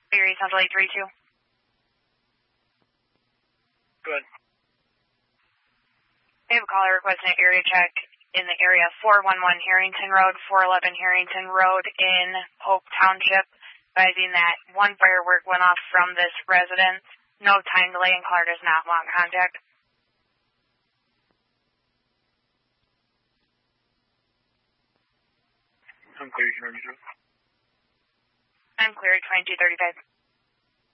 Erie Central 832. Good. We have a caller requesting an area check in the area 411 Harrington Road, 411 Harrington Road in Hope Township, advising that one firework went off from this residence. No time delay and caller does not want contact. I'm clear, you can read it. I'm clear, 2235.